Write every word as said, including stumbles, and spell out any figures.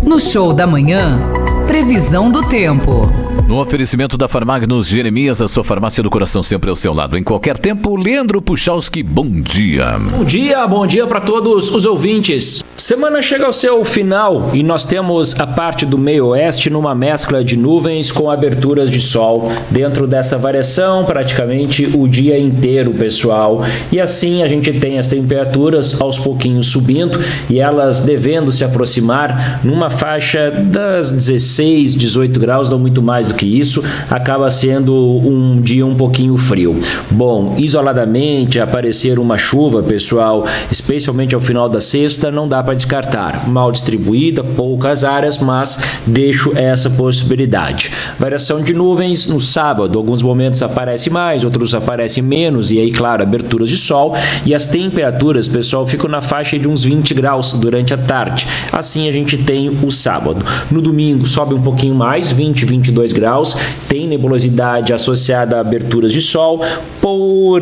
No Show da Manhã, previsão do tempo. No oferecimento da Farmagnos Jeremias, a sua farmácia do coração sempre ao seu lado. Em qualquer tempo, Leandro Puchalski, bom dia. Bom dia, bom dia para todos os ouvintes. Semana chega ao seu final e nós temos a parte do meio oeste numa mescla de nuvens com aberturas de sol. Dentro dessa variação, praticamente o dia inteiro, pessoal. E assim a gente tem as temperaturas aos pouquinhos subindo e elas devendo se aproximar numa faixa das dezesseis, dezoito graus, não muito mais do que isso. Acaba sendo um dia um pouquinho frio. Bom, isoladamente aparecer uma chuva, pessoal, especialmente ao final da sexta, não dá para descartar. Mal distribuída, poucas áreas, mas deixo essa possibilidade. Variação de nuvens no sábado. Alguns momentos aparece mais, outros aparecem menos, e aí, claro, aberturas de sol. E as temperaturas, pessoal, ficam na faixa de uns vinte graus durante a tarde. Assim a gente tem o sábado. No domingo sobe um pouquinho mais, vinte, vinte e dois graus. Tem nebulosidade associada a aberturas de sol. Por